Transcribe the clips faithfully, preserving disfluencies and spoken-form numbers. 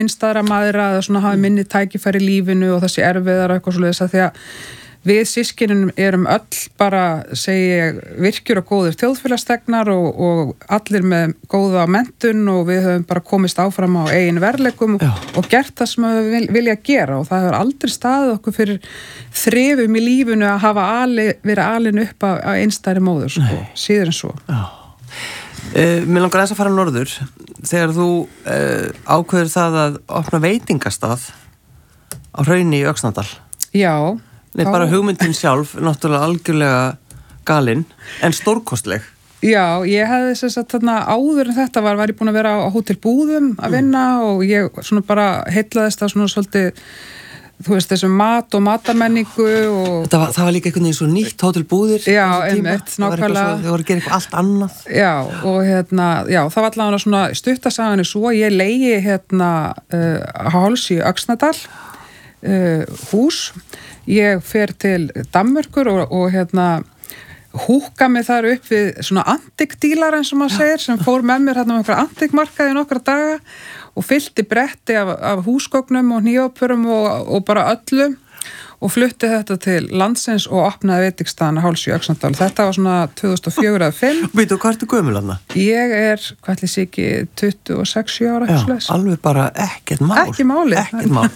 einstæðra mæðra eða svona hafi minni tækifæri í lífinu og þessi erfiðar og eitthvað svoleiðis að því að við systkinum erum öll bara, segi ég, virkjur og góðir þjóðfélagsþegnar og, og allir með góða menntun og við höfum bara komist áfram á eigin verðleikum og, og gert það sem við vil, vilja gera og það hefur aldrei staðið okkur fyrir þrifum í lífinu að hafa ali, verið alin upp á, á einstæðri móður, sko, síður en svo. Já. Uh, mér langar þess að fara norður þegar þú uh, ákveður það að opna veitingastað á Hrauni í Öxnadal. Já. Nei, bara hugmyndin sjálf, náttúrulega algjörlega galinn, en stórkostleg. Já, ég hefði þess að þarna áður en þetta var, var ég búin að vera á Hótel Búðum að vinna mm. og ég svona bara heillaðist það svona svolítið, þú veist, þessum mat og matamenningu og... Það var, það var líka einhvern veginn svo nýtt Hótel Búðir. Já, einmitt, nákvæmlega. Það voru að gera eitthvað allt annað. Já, og hérna, já, það var allavega svona stuttasagan svo, ég leigi hérna uh, háls í Öxnadal, uh, hús. Ég fer til Danmörkur og, og hérna húka mig þar upp við svona antikdílar eins og maður segir sem fór með mér hérna um einhverja antikmarkaði nokkra daga og fyllti bretti af, af húsgögnum og hnífapörum og, og bara öllu og flutti þetta til landsins og opnaði veitingstaðan háls í Öxnadal. Þetta var svona tvö þúsund og fjögur eða fimm. Býtu, hvað ertu gömul þarna? Ég er, hvað ætli sé ekki, tuttugu og sex ára. Já, alveg bara ekkert mál. Ekki máli. Ekkert mál.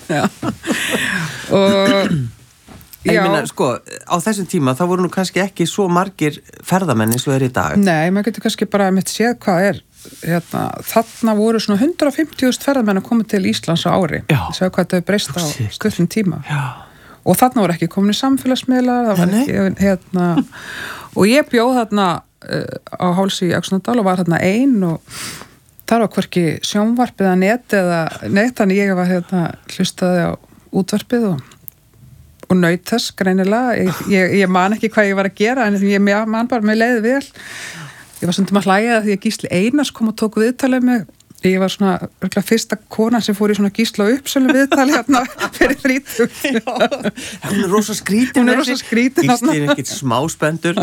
og... En ég minna, sko, á þessum tíma þá voru nú kannski ekki svo margir ferðamenn eins og er í dag. Nei, maður getur kannski bara mitt séð hvað er, hérna, þarna voru svona hundrað og fimmtíu þúsund ferðamenn að koma til Íslands á ári. Já. Séu hvað þetta hefur breyst á stuttum tíma. Já. Og þarna voru ekki komin í samfélagsmiðlar, það var ekki, hérna, og ég bjóð þarna uh, á hálsi í Öxnadal og var þarna ein og þar var hverki sjónvarpið að net eða neitt, þannig ég var hérna hlustaði á útvarpið og og naut þess greinilega, ég, ég, ég man ekki hvað ég var að gera en ég man bara með leiði vel ég var stundum að hlæja því að Gísli Einars kom og tók viðtalið mig ég var svona örgulega fyrsta konan sem fór í svona Gísla uppsölu viðtali hérna fyrir þrítug hún er rosa skrítin hún er rosa skrítin Gísli er ekkert smáspendur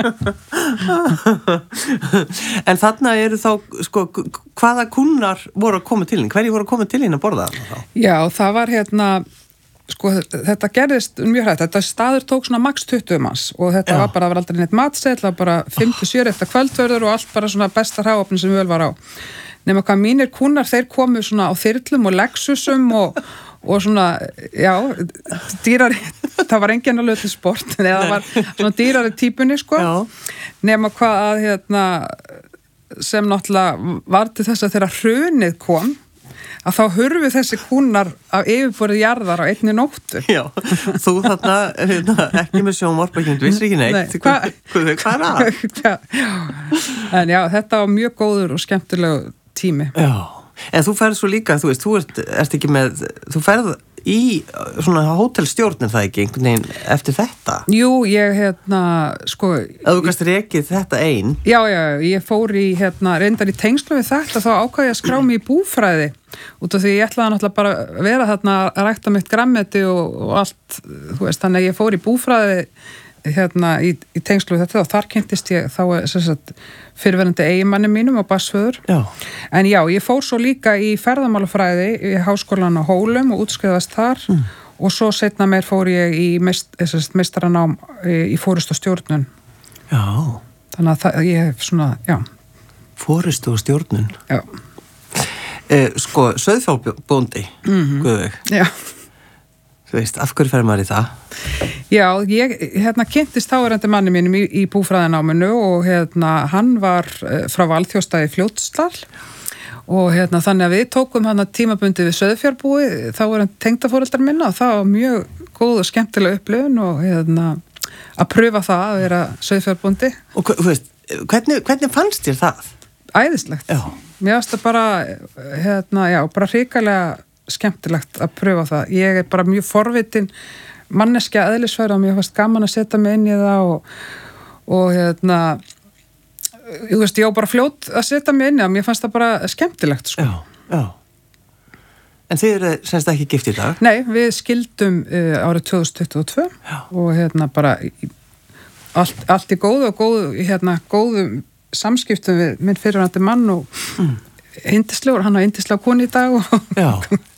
en þarna eru þá sko, hvaða kunnar voru að koma til hinn hverju voru að koma til hinn að borða það? Já, það var hérna sko, þetta gerðist mjög hrætt, þetta staður tók svona max tuttugu manns og þetta Já. Var bara, það var aldrei neitt matseðl, það var bara fimm til sjö eftir kvöldvörður og allt bara svona besta hráefni sem vel var á. Nema hvað mínir kunnar, þeir komu svona á þyrlum og Lexusum og, og svona, já, dýrari, það var enginn alveg til sport, eða það var svona dýrari típunni, sko. Já. Nema hvað að, hérna, sem náttúrulega var til þess að þegar hrunið kom, að þá hurfu þessi kúnnar af yfirborðið jarðar á einni nóttu. Já, þú þarna, hérna, ekki með sjónvarp, ekki, þú vissir ekki neitt. Nei, hvað hva, hva er það? En já, þetta var mjög góður og skemmtilegu tími. Já, en þú ferð svo líka, þú veist, þú ert, ert ekki með, þú ferð í svona hótelstjórn er það ekki einhvern veginn eftir þetta? Jú, ég hérna, sko... Að þú kannski rekið þetta einn? Já, já, ég fór í, hérna, reyndar í tengslu við þetta, þá ákvað ég að skrá mig í búfræði út af því ég ætlaði náttúrulega bara að vera þarna að rækta mitt grammeti og, og allt, þú veist, þannig að ég fór í búfræði hérna í, í tengslu við þetta og þar kynntist ég þá sem sagt fyrirverandi eiginmanni mínum og barsföður. Já. En já, ég fór svo líka í ferðamálafræði í háskólan á Hólum og útskrifaðist þar mm. og svo seinna meir fór ég í meist, meistaranám í forystu og stjórnun. Já. Þannig að það, ég hef svona, já. Forystu og stjórnun? Já. Eh, sko, sauðfjárbóndi, mm-hmm. Guðveig. Já. Þú veist, af hverju fer maður í það? Já, ég hérna kynntist þáverandi manni mínum í, í búfræðináminu og hérna hann var frá Valþjóðstað í Fljótsdal og hérna þannig að við tókum hann að tímabundi við sauðfjárbúi, þá var hann tengdaforeldrar minna og það var mjög góð og skemmtileg upplifun og hérna að pröfa það að vera sauðfjárbúndi. Og þú veist, hvernig, hvernig fannst þér það? Æðislegt. Já. Mér finnst það bara, hérna, já, bara hrikalega skemmtilegt að pröfa það. Ég er bara mjög forvitin manneskja eðlisfæri og mér fannst gaman að setja mig inn í það og, og hérna, ég veist, ég á bara fljót að setja mig inn í það, mér fannst það bara skemmtilegt, sko. Já, já. En þið eru semst ekki gift í dag? Nei, við skildum uh, árið tvö þúsund tuttugu og tvö já. Og hérna bara allt, allt í góðu og góðu, hérna, góðum samskiptum við minn fyrirvændi mann og mm. yndislegur, hann var yndislega koni í dag og